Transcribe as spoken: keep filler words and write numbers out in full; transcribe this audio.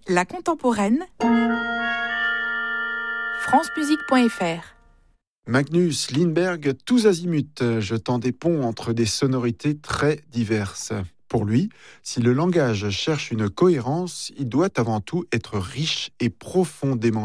La contemporaine, francemusique point f r. Magnus Lindberg, tous azimuts, jetant des ponts entre des sonorités très diverses. Pour lui, si le langage cherche une cohérence, il doit avant tout être riche et profondément